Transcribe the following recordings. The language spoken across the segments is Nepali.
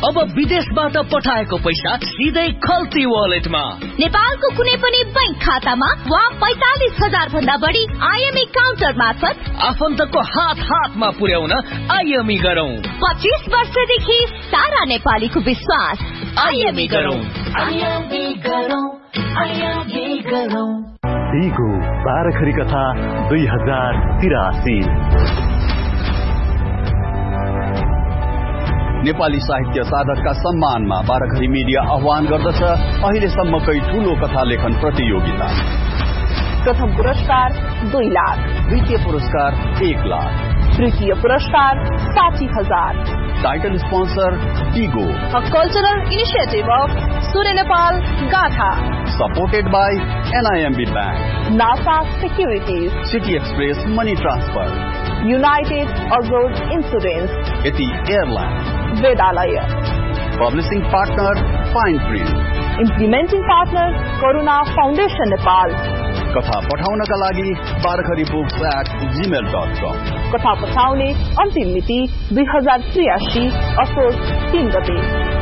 अब विदेशबाट पठाएको पैसा सिधै खल्ती वालेटमा। नेपालको कुनै पनि बैंक खातामा वा 45,000 भन्दा बढी आईएमई काउन्टर मार्फत आफन्तको हातमा पुर्याउन आईएमई गरौँ। 25 वर्षदेखि सारा नेपालीको विश्वास। आईएमई गरौँ। टिगो बाह्रखरी कथा 2083। नेपाली साहित्य साधकका सम्मानमा बाह्रखरी मिडिया आह्वान गर्दछ अहिलेसम्मकै ठूलो कथा लेखन प्रतियोगिता। प्रथम पुरस्कार 2 लाख, द्वितीय पुरस्कार 1 लाख, तृतीय पुरस्कार 60,000। Title sponsor Tigor, a cultural initiative of सूर्य नेपाल गाथा, supported by NIMB bank, NASA securities, city express money transfer, United abroad insurance, यति airline, वेदालय, publishing partner fine print, implementing partner करुणा फाउन्डेसन नेपाल। कथा पठाउनका लागि barakharibooks@gmail.com। कथा पठाउने अन्तिम मिति 2083 असोज 3 गते।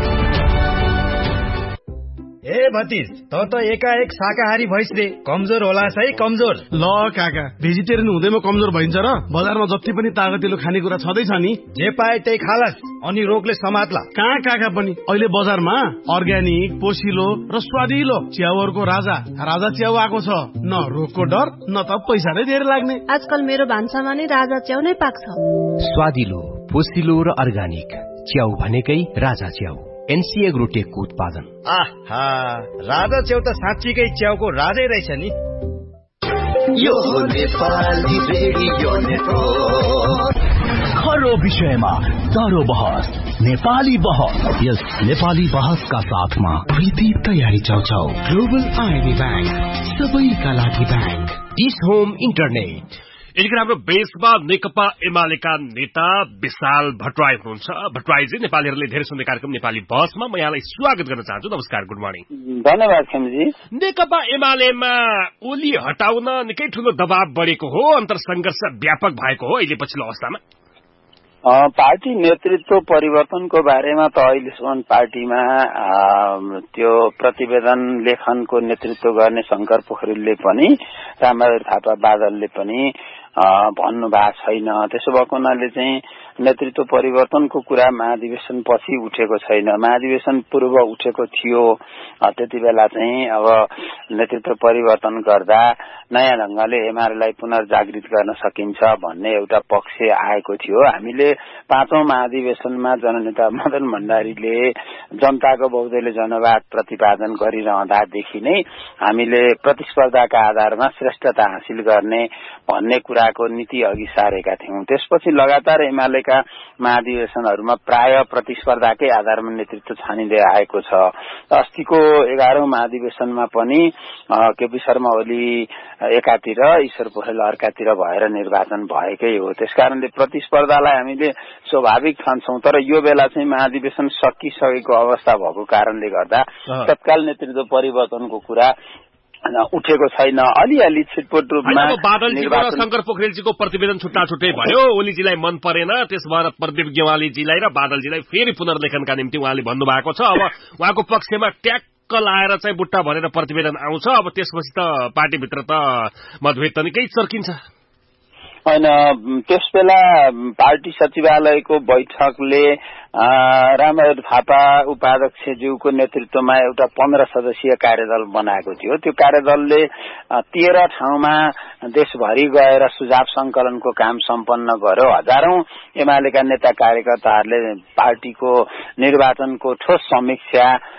ए भतिज त एकाएक शाकाहारी भइस रे, कमजोर होला है कमजोर। ल काका, भेजिटेरियन हुँदैमा कमजोर भइन्छ र? बजारमा जति पनि तागतिलो खानेकुरा छँदैछ नि, जे पाए त्यही खालास, अनि रोगले समात्ला। कहाँ काका पनि अहिले बजारमा अर्ग्यानिक, पोसिलो र स्वादिलो च्याउहरूको राजा च्याउ आएको छ। न रोगको डर न त पैसा नै धेरै लाग्ने। आजकल मेरो भान्सामा नै राजा च्याउ नै पाक्छ। स्वादिलो, पोसिलो र अर्ग्यानिक च्याउ भनेकै राजा च्याउ। NC एग्रोटेकको उत्पादन। आहा, राजा च्याउ त साँच्चीकै च्याउको राजै रहेछ नि। यो नेपाली रेडियो नेटवर्क, खरो विषयमा दरो बहस, नेपाली बहस। यस नेपाली बहसका साथमा प्रीति तयारी चाउचाउ, ग्लोबल आईबी बैंक, सबैका लागि बैंक, डिस होम इन्टरनेट। यतिखेर हाम्रो बेसमा नेकपा एमालेका नेता विशाल भट्टराई हुनुहुन्छ। भट्टराईजी, नेपालीहरूले धेरै सुन्ने कार्यक्रम नेपाली बहसमा म यहाँलाई स्वागत गर्न चाहन्छु। नमस्कार, गुड मर्निङ। धन्यवाद खेमजी। नेकपा एमालेमा ओली हटाउन निकै ठूलो दबाव बढेको हो, अन्तरसंघर्ष व्यापक भएको हो अहिले पछिल्लो अवस्थामा। पार्टी नेतृत्व परिवर्तनको बारेमा त अहिलेसम्म पार्टीमा त्यो प्रतिवेदन लेखनको नेतृत्व गर्ने शंकर पोखरेलले पनि, रामबहादुर थापा बादलले पनि भन्नु भएको छैन। त्यसो भएको हुनाले चाहिँ नेतृत्व परिवर्तनको कुरा महाधिवेशन पछि उठेको छैन, महाधिवेशन पूर्व उठेको थियो। त्यति बेला चाहिँ अब नेतृत्व परिवर्तन गर्दा नयाँ ढंगले एमालेलाई पुनर्जागृत गर्न सकिन्छ भन्ने एउटा पक्ष आएको थियो। हामीले 5औं महाधिवेशनमा जननेता मदन भण्डारीले जनताको बहुदलीय जनवाद प्रतिपादन गरिरहँदादेखि नै हामीले प्रतिस्पर्धाका आधारमा श्रेष्ठता हासिल गर्ने भन्ने कुराको नीति अघि सारेका थियौं। त्यसपछि लगातार एमालेका महाधिवेशनहरूमा प्राय प्रतिस्पर्धाकै आधारमा नेतृत्व छानिँदै आएको छ। अस्तिको 11औं महाधिवेशनमा पनि केपी शर्मा ओली एकातिर, ईश्वर पोखरेल अर्कातिर भएर निर्वाचन भएकै हो। त्यसकारणले प्रतिस्पर्धालाई हामीले स्वाभाविक ठान्छौं। तर यो बेला चाहिँ महाधिवेशन सकिसकेको अवस्था भएको कारणले गर्दा तत्काल नेतृत्व परिवर्तनको कुरा उठेको छैन। अलिअलि छिटपुट रूपमा बादलजीको र शंकर पोखरेलजीको प्रतिवेदन छुट्टा छुट्टै भयो। ओलीजीलाई मन परेन, त्यस भएर प्रदीप गेवालीजीलाई र बादलजीलाई फेरि पुनर्लेखनका निम्ति उहाँले भन्नुभएको छ। अब उहाँको पक्षमा ट्याक्क लाएर चाहिँ बुट्टा भनेर प्रतिवेदन आउँछ। अब त्यसपछि त पार्टीभित्र त मतभेद त निकै चर्किन्छ। होइन, त्यसबेला पार्टी सचिवालयको बैठकले रामबहादुर थापा उपाध्यक्षज्यूको नेतृत्वमा एउटा 15 सदस्यीय कार्यदल बनाएको थियो। त्यो कार्यदलले 13 ठाउँमा देशभरि गएर सुझाव संकलनको काम सम्पन्न गर्यो। हजारौं एमालेका नेता कार्यकर्ताहरूले पार्टीको निर्वाचनको ठोस समीक्षा